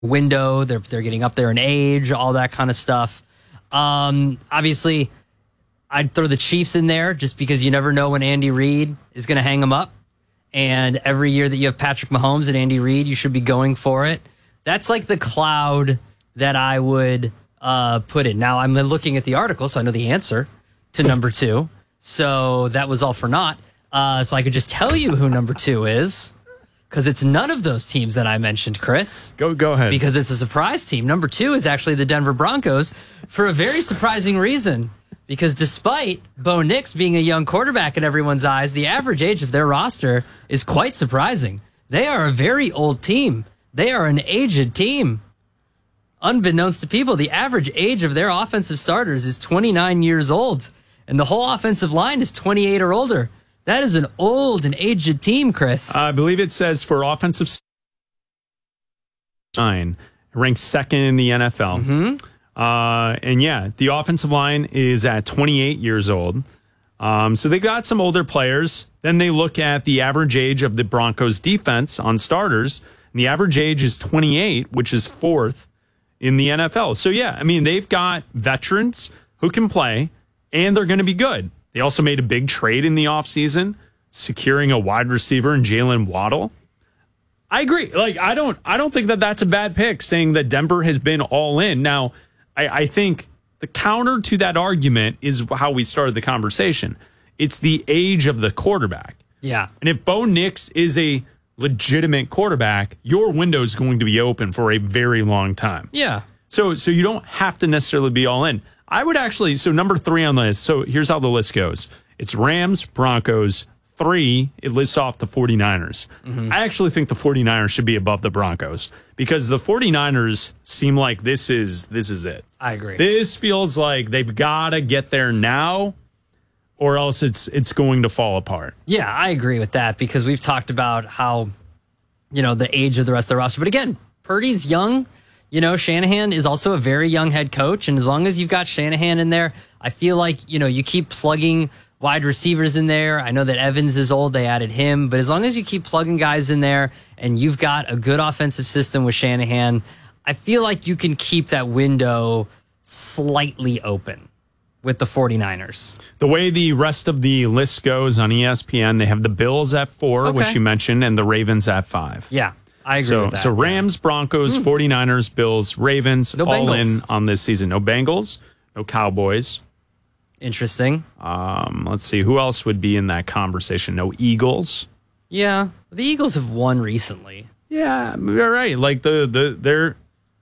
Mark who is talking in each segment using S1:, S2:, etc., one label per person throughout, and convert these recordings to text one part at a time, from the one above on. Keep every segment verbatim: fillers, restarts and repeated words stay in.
S1: window. They're they're getting up there in age, all that kind of stuff. Um, obviously, I'd throw the Chiefs in there just because you never know when Andy Reid is going to hang them up. And every year that you have Patrick Mahomes and Andy Reid, you should be going for it. That's like the cloud that I would uh, put in. Now, I'm looking at the article, so I know the answer to number two. So that was all for naught. Uh, so I could just tell you who number two is. Because it's none of those teams that I mentioned, Chris.
S2: Go go ahead.
S1: Because it's a surprise team. Number two is actually the Denver Broncos for a very surprising reason. Because despite Bo Nix being a young quarterback in everyone's eyes, the average age of their roster is quite surprising. They are a very old team. They are an aged team. Unbeknownst to people, the average age of their offensive starters is twenty-nine years old. And the whole offensive line is twenty-eight or older. That is an old and aged team, Chris.
S2: I believe it says for offensive line, ranked second in the N F L.
S1: Mm-hmm.
S2: Uh, and yeah, the offensive line is at twenty-eight years old. Um, so they got some older players. Then they look at the average age of the Broncos defense on starters. And the average age is twenty-eight, which is fourth in the N F L. So yeah, I mean, they've got veterans who can play, and they're going to be good. They also made a big trade in the offseason, securing a wide receiver in Jalen Waddle. I agree. Like, I don't I don't think that that's a bad pick, saying that Denver has been all in. Now, I, I think the counter to that argument is how we started the conversation. It's the age of the quarterback.
S1: Yeah.
S2: And if Bo Nix is a legitimate quarterback, your window is going to be open for a very long time.
S1: Yeah.
S2: So, so you don't have to necessarily be all in. I would actually, so number three on the list, so here's how the list goes. It's Rams, Broncos, three, it lists off the 49ers. Mm-hmm. I actually think the 49ers should be above the Broncos because the 49ers seem like this is this is it.
S1: I agree.
S2: This feels like they've got to get there now or else it's it's going to fall apart.
S1: Yeah, I agree with that because we've talked about how, you know, the age of the rest of the roster. But again, Purdy's young. You know, Shanahan is also a very young head coach. And as long as you've got Shanahan in there, I feel like, you know, you keep plugging wide receivers in there. I know that Evans is old. They added him. But as long as you keep plugging guys in there and you've got a good offensive system with Shanahan, I feel like you can keep that window slightly open with the 49ers.
S2: The way the rest of the list goes on E S P N, they have the Bills at four,
S1: Okay.
S2: which you mentioned, and the Ravens at five.
S1: Yeah. I agree
S2: so,
S1: with that.
S2: So Rams, Broncos, hmm. 49ers, Bills, Ravens,
S1: no
S2: all
S1: Bengals.
S2: in on this season. No Bengals, no Cowboys.
S1: Interesting.
S2: Um, let's see. Who else would be in that conversation? No Eagles.
S1: Yeah. The Eagles have won recently.
S2: Yeah, all right. Like the, the, they're,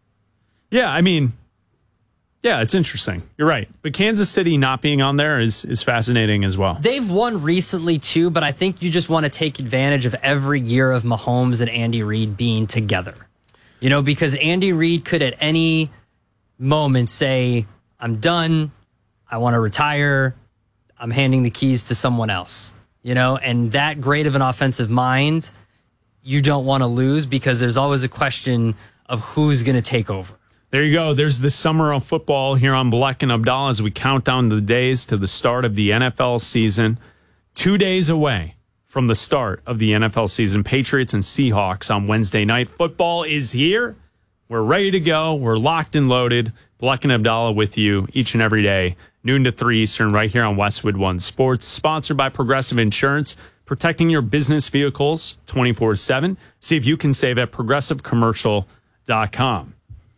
S2: yeah, I mean, yeah, it's interesting. You're right. But Kansas City not being on there is is fascinating as well.
S1: They've won recently, too, but I think you just want to take advantage of every year of Mahomes and Andy Reid being together. You know, because Andy Reid could at any moment say, I'm done. I want to retire. I'm handing the keys to someone else. You know, and that great of an offensive mind, you don't want to lose because there's always a question of who's going to take over.
S2: There you go. There's the summer of football here on Black and Abdallah as we count down the days to the start of the N F L season. Two days away from the start of the N F L season. Patriots and Seahawks on Wednesday night. Football is here. We're ready to go. We're locked and loaded. Black and Abdallah with you each and every day, noon to three Eastern, right here on Westwood One Sports. Sponsored by Progressive Insurance, protecting your business vehicles twenty-four seven. See if you can save at progressive commercial dot com.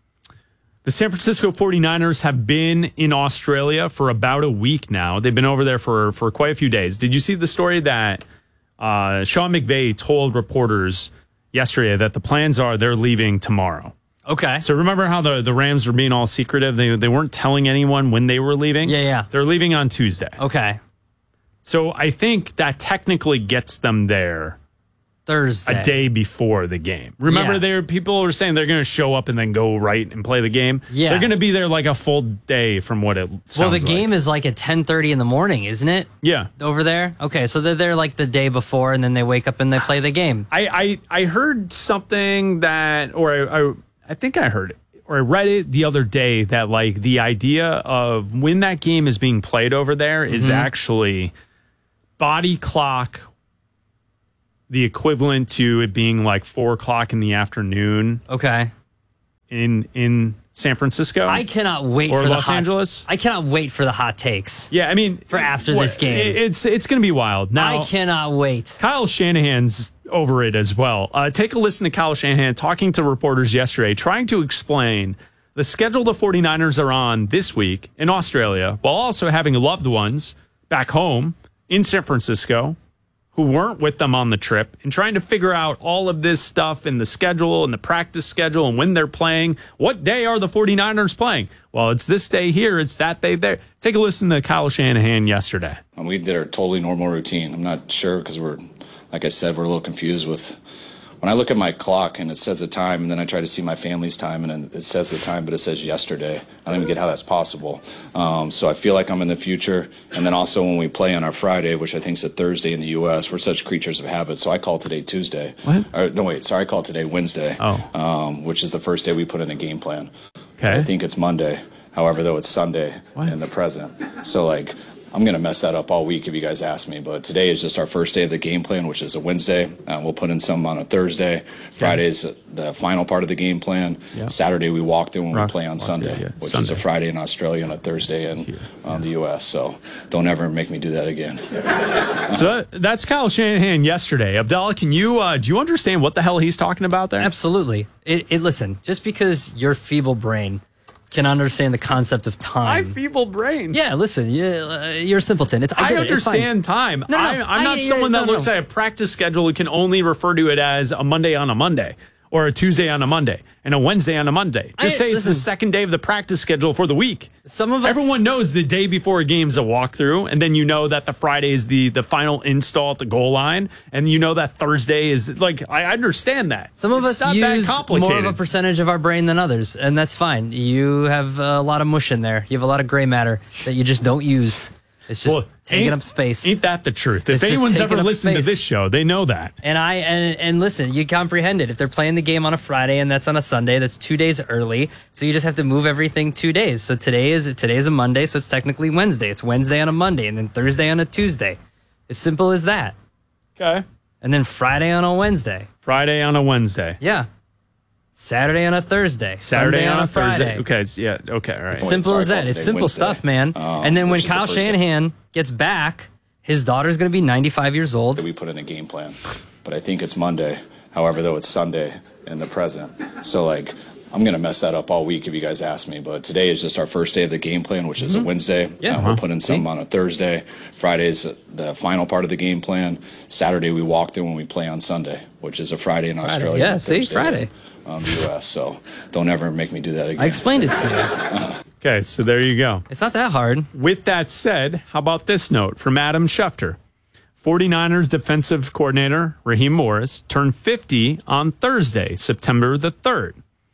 S2: The San Francisco 49ers have been in Australia for about a week now. They've been over there for, for quite a few days. Did you see the story that uh, Sean McVay told reporters yesterday that the plans are they're leaving tomorrow?
S1: Okay.
S2: So remember how the, the Rams were being all secretive? They, they weren't telling anyone when they were leaving?
S1: Yeah, yeah.
S2: They're leaving on Tuesday.
S1: Okay.
S2: So I think that technically gets them there
S1: Thursday.
S2: a day before the game. Remember,
S1: Yeah.
S2: there people were saying they're going to show up and then go right and play the game.
S1: Yeah.
S2: They're going to be there like a full day from what it sounds
S1: Well, the
S2: like.
S1: game is like at ten thirty in the morning, isn't it?
S2: Yeah.
S1: Over there? Okay, so they're there like the day before, and then they wake up and they play the game.
S2: I, I, I heard something that, or I, I, I think I heard it, or I read it the other day that like the idea of when that game is being played over there mm-hmm. is actually body clock, the equivalent to it being like four o'clock in the afternoon.
S1: Okay.
S2: in in San Francisco.
S1: I cannot wait
S2: or
S1: for
S2: Los
S1: the hot,
S2: Angeles.
S1: I cannot wait for the hot takes.
S2: Yeah, I mean,
S1: for after
S2: what,
S1: this game,
S2: it's it's going to be wild. Now,
S1: I cannot wait.
S2: Kyle Shanahan's over it as well. Uh, take a listen to Kyle Shanahan talking to reporters yesterday, trying to explain the schedule the 49ers are on this week in Australia, while also having loved ones back home in San Francisco who weren't with them on the trip, and trying to figure out all of this stuff in the schedule and the practice schedule and when they're playing. What day are the 49ers playing? Well, it's this day here. It's that day there. Take a listen to Kyle Shanahan yesterday.
S3: And we did our totally normal routine. I'm not sure because we're, like I said, we're a little confused with when I look at my clock and it says the time, and then I try to see my family's time, and then it says the time, but it says yesterday. I don't even get how that's possible. Um, so I feel like I'm in the future. And then also when we play on our Friday, which I think is a Thursday in the U S, we're such creatures of habit. So I call today Tuesday.
S2: What?
S3: Or, no, wait, sorry, I call today Wednesday,
S2: oh.
S3: um, which is the first day we put in a game plan.
S2: Okay.
S3: I think it's Monday. However, though, it's Sunday
S2: what?
S3: in the present. So, like, I'm going to mess that up all week if you guys ask me. But today is just our first day of the game plan, which is a Wednesday. Uh, we'll put in some on a Thursday. Friday's the final part of the game plan.
S2: Yeah.
S3: Saturday we walk through when
S2: Rock,
S3: we play on Sunday,
S2: yeah,
S3: which
S2: Sunday.
S3: is a Friday in Australia and a Thursday in
S2: yeah.
S3: um, the U S. So don't ever make me do that again.
S2: So that's Kyle Shanahan yesterday. Abdallah, can you uh, do you understand what the hell he's talking about there?
S1: Absolutely. It, it listen, just because your feeble brain can understand the concept of time.
S2: My feeble brain.
S1: Yeah, listen, you, uh, you're a simpleton. It's, I,
S2: I
S1: get it, it's fine.
S2: understand time.
S1: No, no,
S2: I, I'm not
S1: I-
S2: someone that
S1: no,
S2: looks
S1: no.
S2: at a practice schedule and can only refer to it as a Monday on a Monday or a Tuesday on a Monday and a Wednesday on a Monday. Just
S1: I-
S2: say it's
S1: listen.
S2: the second day of the practice schedule for the week.
S1: Some of us,
S2: Everyone knows the day before a game's a walkthrough, and then you know that the Friday is the, the final install at the goal line, and you know that Thursday is like I understand that.
S1: Some of
S2: It's
S1: us
S2: not that
S1: use more
S2: complicated.
S1: of a percentage of our brain than others, and that's fine. You have a lot of mush in there. You have a lot of gray matter that you just don't use. It's just
S2: Well,
S1: taking
S2: ain't-
S1: up space.
S2: Ain't that the truth? If
S1: It's just
S2: anyone's
S1: taking
S2: ever
S1: up
S2: listened
S1: space.
S2: to this show, they know that.
S1: And I and and listen, you comprehend it. If they're playing the game on a Friday and that's on a Sunday, that's two days early. So you just have to move everything two days. So today is today is a Monday, so it's technically Wednesday. It's Wednesday on a Monday, and then Thursday on a Tuesday. It's simple as that.
S2: Okay.
S1: And then Friday on a Wednesday.
S2: Friday on a Wednesday.
S1: Yeah. Saturday on a Thursday.
S2: Saturday
S1: Sunday
S2: on,
S1: on
S2: a Thursday.
S1: Friday.
S2: Okay, it's- yeah, okay, all right.
S1: Simple
S3: Sorry,
S1: as that.
S3: call
S1: It's
S3: today
S1: simple
S3: Wednesday.
S1: stuff, man.
S3: Um,
S1: and then when
S3: which is the
S1: Kyle
S3: first day.
S1: Shanahan gets back, his daughter's going to be ninety-five years old.
S3: We put in a game plan, but I think it's Monday. However, though, it's Sunday in the present. So, like, I'm going to mess that up all week if you guys ask me. But today is just our first day of the game plan, which is a Wednesday.
S1: Yeah.
S3: Uh, we'll put in some on a Thursday. Friday's the final part of the game plan. Saturday we walk through when we play on Sunday, which is a Friday in Australia.
S1: Yeah,
S3: and a
S1: see,
S3: Thursday
S1: Friday.
S3: in, Um, the U S. So don't ever make me do that again.
S1: I explained it to you.
S2: Okay, so there you go.
S1: It's not that hard.
S2: With that said, how about this note from Adam Schefter? 49ers defensive coordinator Raheem Morris turned fifty on Thursday, September the third.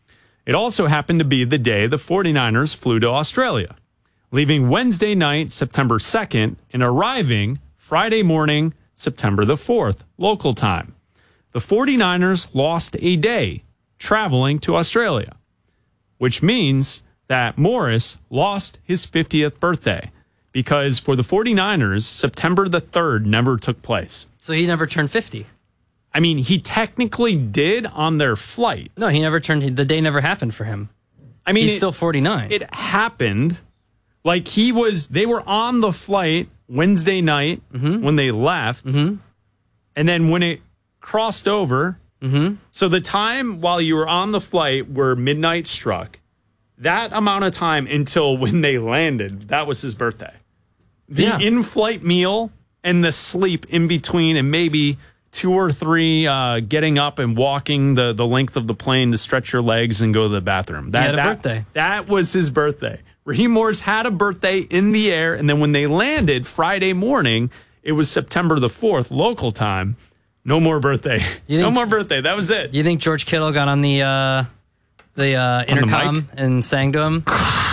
S2: It also happened to be the day the 49ers flew to Australia, leaving Wednesday night, September second, and arriving Friday morning, September the fourth, local time. The 49ers lost a day traveling to Australia, which means that Morris lost his fiftieth birthday because for the 49ers, September the third never took place.
S1: So he never turned fifty.
S2: I mean, he technically did on their flight.
S1: No, he never turned. The day never happened for him.
S2: I mean,
S1: He's
S2: it,
S1: still forty-nine.
S2: it happened like he was, they were on the flight Wednesday night
S1: Mm-hmm.
S2: when they left. Mm-hmm. And then when it crossed over,
S1: Mm-hmm.
S2: so the time while you were on the flight where midnight struck, that amount of time until when they landed, that was his birthday. The
S1: Yeah.
S2: in-flight meal and the sleep in between, and maybe two or three uh, getting up and walking the, the length of the plane to stretch your legs and go to the bathroom. That,
S1: had a
S2: that,
S1: birthday.
S2: That was his birthday. Raheem Morris had a birthday in the air, and then when they landed Friday morning, it was September the fourth, local time. No more birthday.
S1: You
S2: No
S1: think-
S2: more birthday. That was it.
S1: You think George Kittle got on the uh, the uh, intercom
S2: mic?
S1: and sang to him?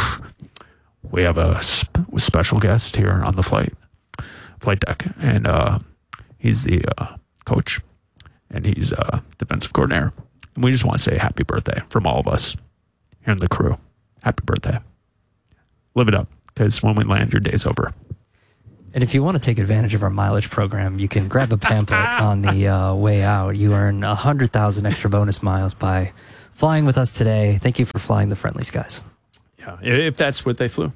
S2: We have a sp- special guest here on the flight flight deck, and uh, he's the uh, coach, and he's uh, defensive coordinator. And we just want to say happy birthday from all of us here in the crew. Happy birthday. Live it up, because when we land, your day's over.
S1: And if you want to take advantage of our mileage program, you can grab a pamphlet on the uh, way out. You earn one hundred thousand extra bonus miles by flying with us today. Thank you for flying the friendly skies.
S2: Yeah, if that's what they flew.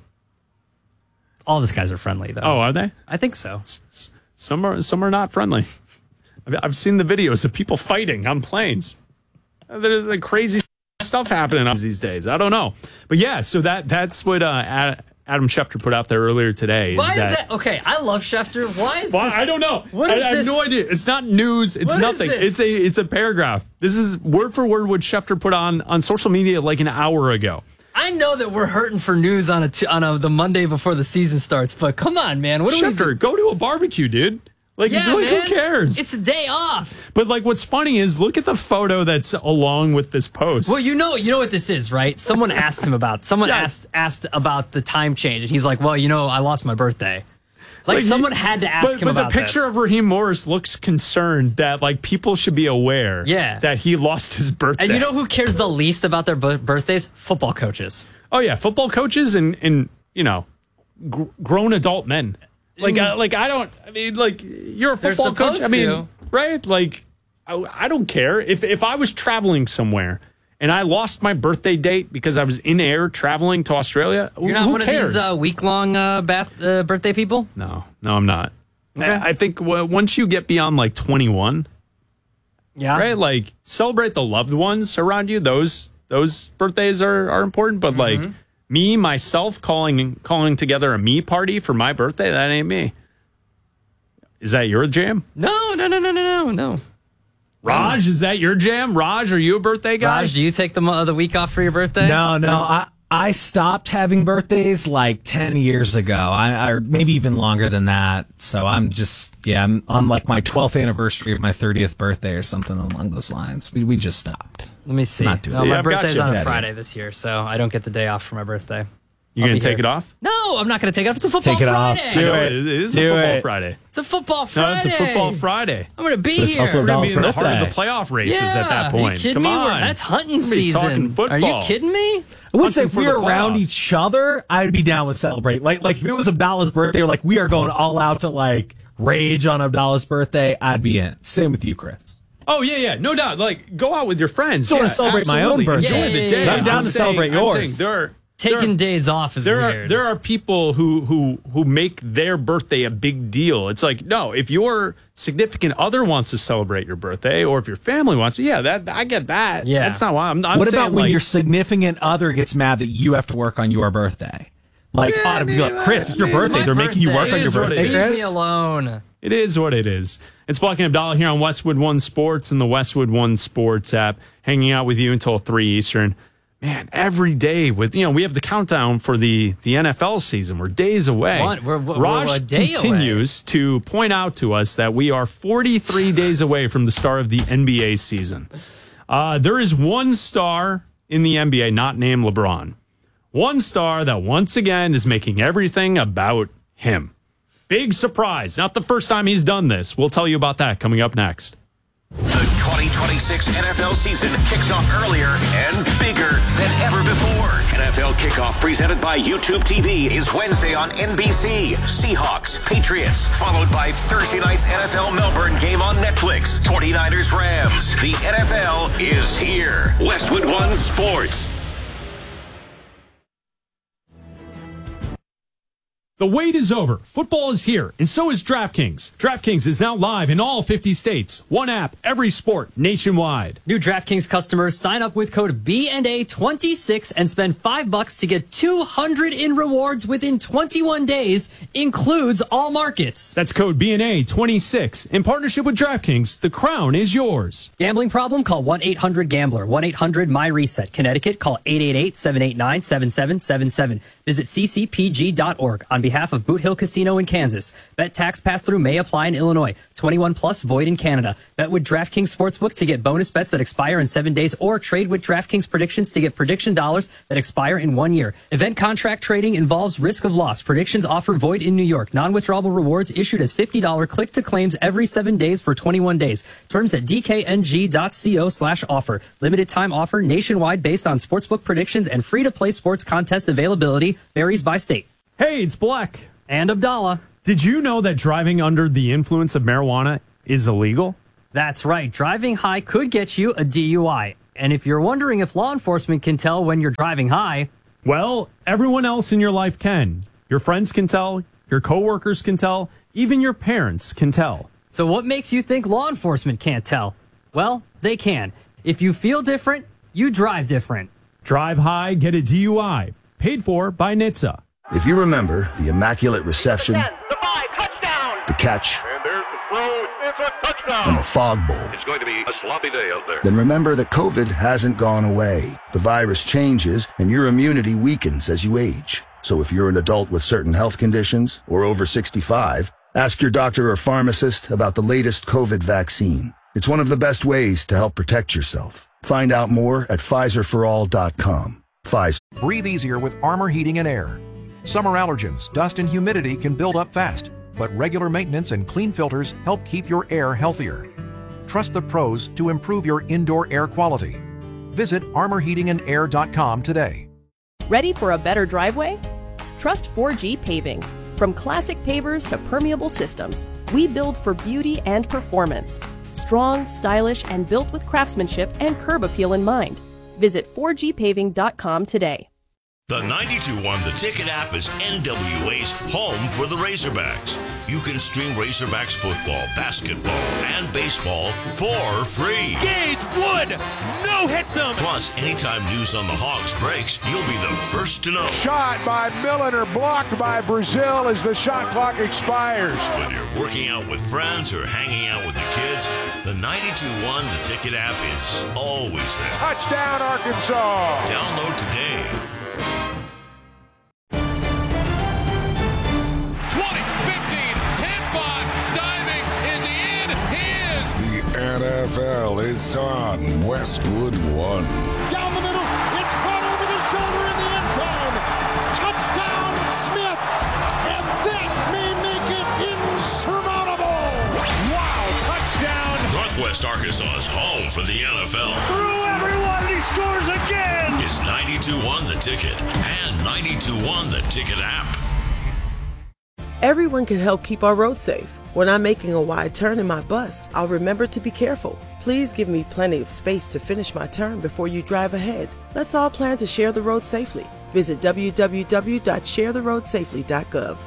S1: All the skies are friendly, though.
S2: Oh, are they?
S1: I think so.
S2: Some are, some are not friendly. I've, I've seen the videos of people fighting on planes. There's like crazy stuff happening these days. I don't know. But yeah, so that that's what uh, Adam Schefter put out there earlier today. Is
S1: Why is
S2: that,
S1: that? Okay, I love Schefter. Why is
S2: well,
S1: this?
S2: I don't know.
S1: What
S2: I,
S1: is
S2: I have
S1: this?
S2: no idea. It's not news. It's
S1: What is
S2: nothing.
S1: this?
S2: It's a it's a paragraph. This is word for word what Schefter put on on social media like an hour ago.
S1: I know that we're hurting for news on a t- on a, the Monday before the season starts, but come on, man. What do
S2: Schefter,
S1: we
S2: go to a barbecue, dude. Like,
S1: Yeah,
S2: like
S1: man.
S2: who cares?
S1: It's a day off.
S2: But like, what's funny is look at the photo that's along with this post.
S1: Well, you know, you know what this is, right? Someone asked him about. Someone
S2: Yes.
S1: asked asked about the time change, and he's like, "Well, you know, I lost my birthday." Like,
S2: Like,
S1: someone
S2: he-
S1: had to ask
S2: but,
S1: him
S2: but
S1: about
S2: the picture
S1: this.
S2: of Raheem Morris looks concerned that like people should be aware
S1: Yeah.
S2: that he lost his birthday.
S1: And you know who cares the least about their bu- birthdays? Football coaches.
S2: Oh yeah, football coaches and and you know, gr- grown adult men. Like uh, like I don't. I mean, like you're a
S1: They're
S2: football coach.
S1: supposed
S2: I mean,
S1: to.
S2: right? Like I, I don't care if if I was traveling somewhere and I lost my birthday date because I was in air traveling to Australia.
S1: You're not
S2: who
S1: one
S2: cares?
S1: of these uh, week long uh, bath, uh, birthday people.
S2: no, no, I'm not.
S1: Okay.
S2: I, I think w- once you get beyond like twenty-one,
S1: Yeah,
S2: right? Like celebrate the loved ones around you. Those those birthdays are are important. But
S1: Mm-hmm.
S2: like me myself calling calling together a me party for my birthday, that ain't me. Is that your jam?
S1: No, no, no, no, no, no, no.
S2: Raj, is that your jam? Raj, are you a birthday guy?
S1: Raj, do you take the mo- the week off for your birthday?
S4: No, no. I I stopped having birthdays like ten years ago. I, or maybe even longer than that. So I'm just yeah. I'm on like my twelfth anniversary of my thirtieth birthday or something along those lines. We we just stopped.
S1: Let me see.
S4: Not doing
S1: Well,
S4: it.
S1: my
S2: See, I've got
S1: birthday's
S2: you.
S1: on
S4: Yeah,
S1: a Friday this year, so I don't get the day off for my birthday.
S2: You
S1: I'll
S2: gonna
S1: be
S2: take
S1: here.
S2: it off?
S1: No, I'm not going to take it off. It's a football
S4: Take it off.
S1: Friday.
S4: Do
S2: I know
S4: it.
S2: It is
S4: Do
S2: a football
S4: it.
S2: Friday.
S1: It's a football
S2: No,
S1: Friday.
S2: it's a football Friday.
S1: I'm going to be
S4: But it's
S1: here.
S4: also
S2: We're gonna be in the
S4: Dolph's
S2: heart of the
S4: birthday.
S2: playoff races
S1: yeah.
S2: at that point.
S1: Are you kidding
S2: Come
S1: me?
S2: on,
S1: We're- That's hunting
S2: We're gonna be talking
S1: season.
S2: football.
S1: Are you kidding me?
S4: I would say
S2: Hunting
S4: if
S2: for
S4: we
S2: the
S4: were around
S2: playoffs.
S4: each other, I'd be down with celebrate. Like like if it was Abdallah's birthday, like we are going all out to like rage on Abdallah's birthday, I'd be in. Same with you, Chris.
S2: Oh yeah, yeah, no doubt. Like, go out with your friends.
S4: Still
S2: yeah,
S4: wanna celebrate my own
S2: absolutely.
S4: birthday.
S2: Enjoy
S1: Yeah,
S2: the
S1: yeah,
S2: day.
S1: yeah.
S4: I'm down to
S2: saying-
S4: celebrate
S2: I'm
S4: yours.
S2: saying there are
S1: Taking
S2: there are,
S1: days off is
S2: there
S1: weird.
S2: are there are people who who who make their birthday a big deal. It's like, no, if your significant other wants to celebrate your birthday, or if your family wants to, yeah, that I get that.
S1: Yeah.
S2: that's not why I'm. I'm
S4: What
S2: saying,
S4: about when
S2: like,
S4: your significant other gets mad that you have to work on your birthday? Like,
S2: Yeah,
S4: ought to be
S2: I mean,
S4: like, Chris, it's your
S2: I mean, it's
S4: birthday.
S1: my
S4: They're making you work
S1: birthday.
S4: on
S2: It
S4: your
S2: is what it
S4: birthday,
S2: is.
S1: Leave
S4: Chris.
S1: me alone.
S2: It is what it is. It's Black and Abdallah here on Westwood One Sports and the Westwood One Sports app, hanging out with you until three Eastern. Man, every day with, you know, we have the countdown for the, the N F L season. We're days away.
S1: What? We're- we're-
S2: Raj
S1: we're a day
S2: continues to point out to us that we are forty-three days away from the start of the N B A season. Uh, there is one star in the N B A not named LeBron. One star that once again is making everything about him. Big surprise. Not the first time he's done this. We'll tell you about that coming up next.
S5: The twenty twenty-six N F L season kicks off earlier and bigger than ever before. N F L Kickoff presented by YouTube T V is Wednesday on N B C. Seahawks, Patriots, followed by Thursday night's N F L Melbourne game on Netflix. forty-niners, Rams. The N F L is here. Westwood One Sports.
S2: The wait is over. Football is here, and so is DraftKings. DraftKings is now live in all fifty states. One app, every sport, nationwide.
S1: New DraftKings customers sign up with code B and A twenty-six and spend five bucks to get two hundred in rewards within twenty-one days. Includes all markets.
S2: That's code B N A twenty-six. In partnership with DraftKings, the crown is yours.
S1: Gambling problem? Call one eight hundred gambler. one eight hundred my reset. Connecticut, call eight eight eight, seven eight nine, seven seven seven seven. Visit c c p g dot org on behalf of Boot Hill Casino in Kansas. Bet tax pass-through may apply in Illinois. twenty-one plus void in Canada. Bet with DraftKings Sportsbook to get bonus bets that expire in seven days or trade with DraftKings predictions to get prediction dollars that expire in one year. Event contract trading involves risk of loss. Predictions offer void in New York. Non-withdrawable rewards issued as fifty dollars click to claims every seven days for twenty-one days. Terms at d k n g dot co slash offer. Limited time offer nationwide based on sportsbook predictions and free-to-play sports contest availability varies by state.
S2: Hey, it's Black.
S1: And Abdallah.
S2: Did you know that driving under the influence of marijuana is illegal?
S1: That's right. Driving high could get you a D U I. And if you're wondering if law enforcement can tell when you're driving high,
S2: well, everyone else in your life can. Your friends can tell, your coworkers can tell, even your parents can tell.
S1: So what makes you think law enforcement can't tell? Well, they can. If you feel different, you drive different.
S2: Drive high, get a D U I. Paid for by N H T S A.
S6: If you remember the immaculate reception,
S7: ten, the five, touchdown.
S6: The catch,
S7: And there's the throw. It's a touchdown.
S6: and the fog bowl,
S7: It's going to be a sloppy day out there.
S6: then remember that COVID hasn't gone away. The virus changes and your immunity weakens as you age. So if you're an adult with certain health conditions or over sixty-five, ask your doctor or pharmacist about the latest COVID vaccine. It's one of the best ways to help protect yourself. Find out more at Pfizer for all dot com. Pfizer.
S8: Breathe easier with Armor Heating and Air. Summer allergens, dust and humidity can build up fast, but regular maintenance and clean filters help keep your air healthier. Trust the pros to improve your indoor air quality. Visit armor heating and air dot com today.
S9: Ready for a better driveway? Trust four G Paving. From classic pavers to permeable systems, we build for beauty and performance. Strong, stylish, and built with craftsmanship and curb appeal in mind. Visit four G paving dot com today.
S10: The ninety-two one The Ticket app is N W A's home for the Razorbacks. You can stream Razorbacks football, basketball, and baseball for free.
S11: Gage Wood, no hits him.
S10: Plus, anytime news on the Hogs breaks, you'll be the first to know.
S12: Shot by Milliner, blocked by Brazil as the shot clock expires.
S10: Whether you're working out with friends or hanging out with the kids, the ninety-two one The Ticket app is always there.
S12: Touchdown, Arkansas.
S10: Download today.
S11: twenty, fifteen, ten, five, diving. Is he in? He is.
S13: The N F L is on Westwood One.
S14: Down the middle, it's caught over the shoulder in the end zone. Touchdown, Smith, and that may make it insurmountable.
S11: Wow, touchdown.
S10: Northwest Arkansas's home for the N F L.
S11: Through everyone, he scores again.
S10: It's ninety-two one The Ticket and ninety-two one The Ticket app.
S15: Everyone can help keep our roads safe. When I'm making a wide turn in my bus, I'll remember to be careful. Please give me plenty of space to finish my turn before you drive ahead. Let's all plan to share the road safely. Visit w w w dot share the road safely dot gov.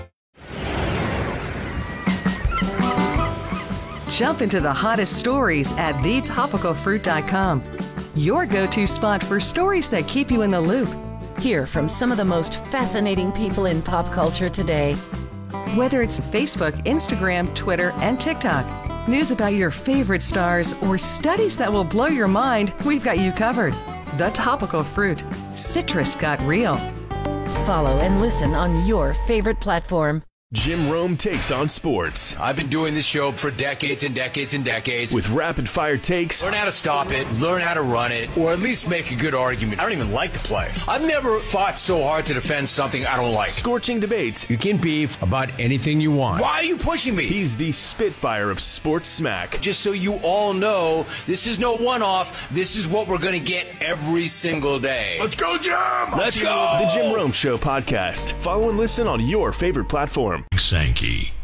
S16: Jump into the hottest stories at the topical fruit dot com. Your go-to spot for stories that keep you in the loop.
S17: Hear from some of the most fascinating people in pop culture today.
S16: Whether it's Facebook, Instagram, Twitter, and TikTok, news about your favorite stars, or studies that will blow your mind, we've got you covered. The Topical Fruit. Citrus got real.
S17: Follow and listen on your favorite platform.
S18: Jim Rome takes on sports.
S19: I've been doing this show for decades and decades and decades.
S18: With rapid-fire takes.
S19: Learn how to stop it, learn how to run it, or at least make a good argument. I don't even like the play. I've never fought so hard to defend something I don't like.
S18: Scorching debates.
S19: You can beef about anything you want. Why are you pushing me?
S18: He's the Spitfire of sports smack.
S19: Just so you all know, this is no one-off. This is what we're going to get every single day.
S13: Let's go, Jim!
S19: Let's go!
S18: The Jim Rome Show podcast. Follow and listen on your favorite platform.
S10: Sankey.